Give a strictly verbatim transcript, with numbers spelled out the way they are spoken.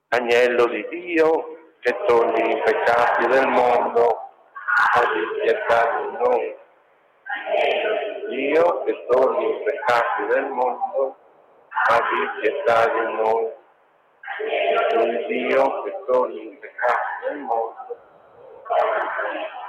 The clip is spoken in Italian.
Agnello di Dio, che togli i peccati del mondo, abbi pietà di noi. Agnello di Dio, che togli i peccati del mondo, abbi pietà di noi. Agnello di Dio, che togli i peccati del mondo, abbi pietà di noi.